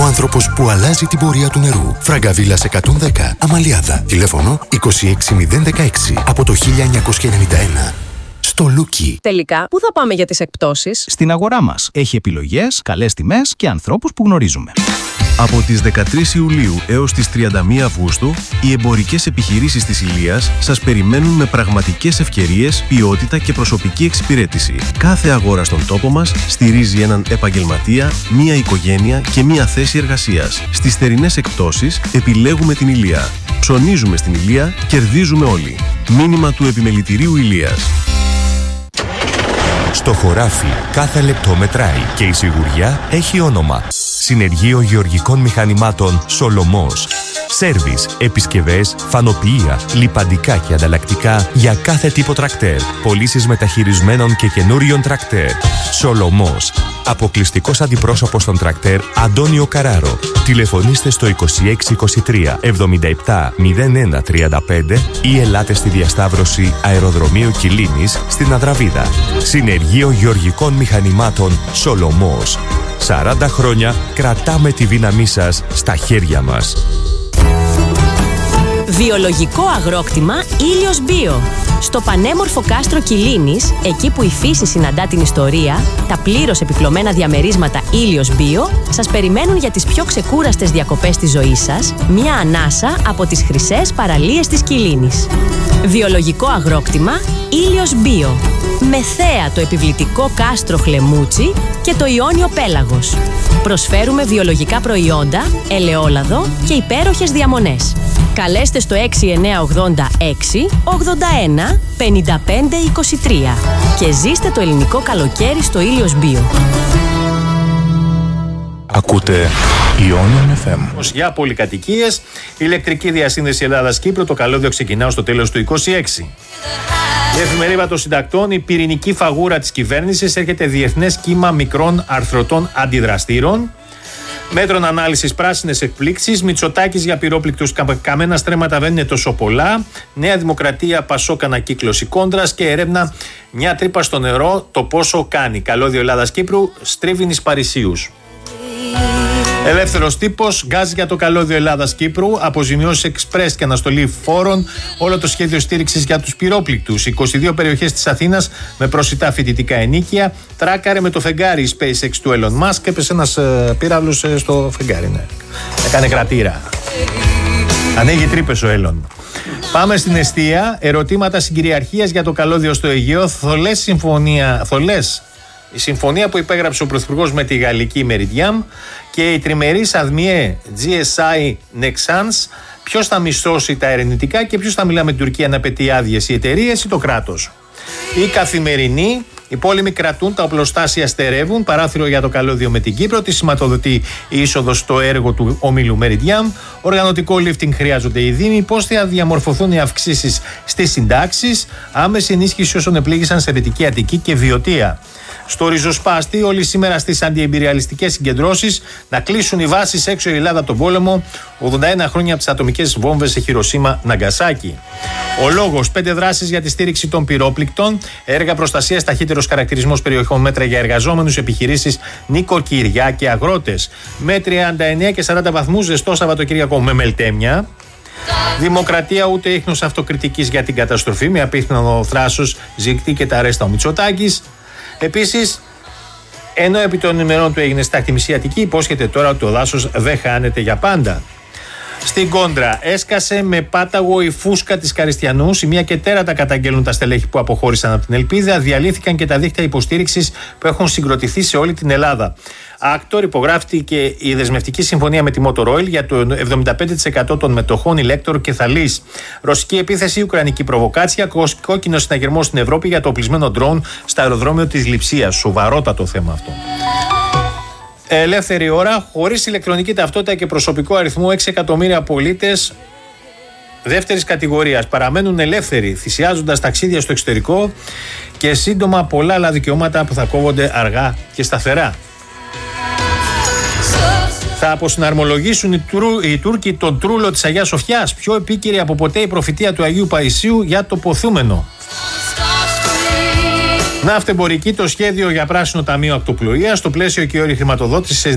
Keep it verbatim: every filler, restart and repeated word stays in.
άνθρωπος που αλλάζει την πορεία του νερού. Φραγκαβίλας εκατόν δέκα, Αμαλιάδα. Τηλέφωνο είκοσι έξι μηδέν δεκαέξι από το χίλια εννιακόσια ενενήντα ένα. Στο Λούκι. Τελικά, πού θα πάμε για τις εκπτώσεις? Στην αγορά μας. Έχει επιλογές, καλές τιμές και ανθρώπους που γνωρίζουμε. Από τις δεκατρείς Ιουλίου έως τις τριάντα μία Αυγούστου, οι εμπορικές επιχειρήσεις της Ηλίας σας περιμένουν με πραγματικές ευκαιρίες, ποιότητα και προσωπική εξυπηρέτηση. Κάθε αγορά στον τόπο μας στηρίζει έναν επαγγελματία, μία οικογένεια και μία θέση εργασίας. Στις θερινές εκπτώσεις επιλέγουμε την Ηλία. Ψωνίζουμε στην Ηλία, κερδίζουμε όλοι. Μήνυμα του Επιμελητηρίου Ηλίας. Στο χωράφι κάθε λεπτό μετράει και η σιγουριά έχει όνομα. Συνεργείο Γεωργικών Μηχανημάτων Σολομός. Σέρβις, επισκευές, φανοποιεία, λιπαντικά και ανταλλακτικά για κάθε τύπο τρακτέρ. Πωλήσεις μεταχειρισμένων και καινούριων τρακτέρ. Σολομός. Αποκλειστικός αντιπρόσωπος των τρακτέρ Αντώνιο Καράρο. Τηλεφωνήστε στο είκοσι έξι είκοσι τρία εβδομήντα επτά μηδέν ένα τριάντα πέντε ή ελάτε στη διασταύρωση Αεροδρομίου Κιλίνης στην Αδραβίδα. Συνεργείο Γεωργικών Μηχανημάτων Σολομός. σαράντα χρόνια κρατάμε τη δύναμή σας στα χέρια μας. Βιολογικό αγρόκτημα Ήλιος Μπίο. Στο πανέμορφο κάστρο Κιλίνης, εκεί που η φύση συναντά την ιστορία, τα πλήρως επιπλωμένα διαμερίσματα Ήλιος Μπίο σας περιμένουν για τις πιο ξεκούραστες διακοπές της ζωής σας, μια ανάσα από τις χρυσές παραλίες της Κιλίνης. Βιολογικό αγρόκτημα Ήλιος Μπίο. Με θέα το επιβλητικό κάστρο Χλεμούτσι και το Ιόνιο Πέλαγος. Προσφέρουμε βιολογικά προϊόντα, ελαιόλαδο και υπέροχες διαμονές. Καλέστε στο έξι εννιά ογδόντα έξι ογδόντα ένα πενήντα πέντε είκοσι τρία και ζήστε το ελληνικό καλοκαίρι στο Ήλιος Μπίο. Ακούτε Ionian εφ εμ. Για πολυκατοικίες, ηλεκτρική διασύνδεση Ελλάδας-Κύπρου, το καλώδιο ξεκινάω στο τέλος του είκοσι έξι. Η εφημερίδα των συντακτών, η πυρηνική φαγούρα της κυβέρνησης, έρχεται διεθνές κύμα μικρών αρθρωτών αντιδραστήρων. Μέτρων ανάλυσης πράσινες εκπλήξεις. Μητσοτάκης για πυρόπληκτους καμένα στρέμματα δεν είναι τόσο πολλά. Νέα Δημοκρατία, Πασόκ, ανακύκλωση κόντρας και έρευνα μια τρύπα στο νερό το πόσο κάνει. Καλώδιο Ελλάδας-Κύπρου, Στρίβινης Παρισίους. Ελεύθερος τύπος, γκάζ για το καλώδιο Ελλάδας-Κύπρου, αποζημιώσεις εξπρές και αναστολή φόρων, όλο το σχέδιο στήριξης για τους πυρόπληκτους. είκοσι δύο περιοχές της Αθήνας με προσιτά φοιτητικά ενοίκια. Τράκαρε με το φεγγάρι η SpaceX του Elon Musk, έπεσε ένας ε, πύραυλος ε, στο φεγγάρι. Ναι. Έκανε κρατήρα. Ανοίγει τρύπες ο Elon. Πάμε στην εστία. Ερωτήματα συγκυριαρχίας για το καλώδιο στο Αιγαίο. Θολές συμφωνία. Θολές. Η συμφωνία που υπέγραψε ο Πρωθυπουργός με τη γαλλική Meridiam και η τριμερής αδμιέ τζι ες άι Nexans. Ποιος θα μισθώσει τα ερευνητικά και ποιος θα μιλά με την Τουρκία να πετύχει άδειες, οι εταιρείες ή το κράτος. Η Καθημερινή. Οι πόλεμοι κρατούν, τα οπλοστάσια στερεύουν. Παράθυρο για το καλώδιο με την Κύπρο. Τη σηματοδοτεί η είσοδο στο έργο του ομίλου Meridiam. Οργανωτικό lifting χρειάζονται οι Δήμοι. Πώς θα διαμορφωθούν οι αυξήσεις στις συντάξεις. Άμεση ενίσχυση όσων επλήγησαν σε Δυτική Αττική και Βιωτία. Στο ριζοσπάστη, όλοι σήμερα στις αντιεμπειριαλιστικές συγκεντρώσεις, να κλείσουν οι βάσεις έξω η Ελλάδα από τον πόλεμο. ογδόντα ένα χρόνια από τις ατομικές βόμβες σε Χιροσίμα, Ναγκασάκι. Ο λόγος: πέντε δράσεις για τη στήριξη των πυρόπληκτων. Έργα προστασίας, ταχύτερος χαρακτηρισμός περιοχών, μέτρα για εργαζόμενους, επιχειρήσεις, νοικοκυριά και αγρότες. Με τριάντα εννέα και σαράντα βαθμούς ζεστό Σαββατοκύριακο με μελτέμια. Δημοκρατία, ούτε ίχνος αυτοκριτικής για την καταστροφή. Με απίθανο θράσος ζητεί και τα αρέστα ο Μητσοτάκης. Επίσης, ενώ επί των ημερών του έγινε στάχτη μισή Αττική, υπόσχεται τώρα ότι το δάσος δεν χάνεται για πάντα. Στην κόντρα, έσκασε με πάταγο η φούσκα της Καριστιανού. Σημεία και τέρατα καταγγέλνουν τα στελέχη που αποχώρησαν από την Ελπίδα. Διαλύθηκαν και τα δίκτυα υποστήριξης που έχουν συγκροτηθεί σε όλη την Ελλάδα. Άκτορ, υπογράφτηκε η δεσμευτική συμφωνία με τη Motorola για το εβδομήντα πέντε τοις εκατό των μετοχών Ηλέκτορ και Θαλής. Ρωσική επίθεση, ουκρανική προβοκάτσια, κόκκινο συναγερμός στην Ευρώπη για το οπλισμένο ντρόουν στο αεροδρόμιο της Λειψίας. Σοβαρότατο θέμα αυτό. Ελεύθερη ώρα, χωρίς ηλεκτρονική ταυτότητα και προσωπικό αριθμό, έξι εκατομμύρια πολίτες δεύτερης κατηγορίας παραμένουν ελεύθεροι, θυσιάζοντας ταξίδια στο εξωτερικό και σύντομα πολλά άλλα δικαιώματα που θα κόβονται αργά και σταθερά. Θα αποσυναρμολογήσουν οι, Τουρ, οι Τούρκοι τον τρούλο της Αγίας Σοφιάς. Πιο επίκαιρη από ποτέ η προφητεία του Αγίου Παϊσίου για το ποθούμενο. Ναυτεμπορική, το σχέδιο για πράσινο ταμείο ακτοπλοείας, στο πλαίσιο και όροι χρηματοδότησης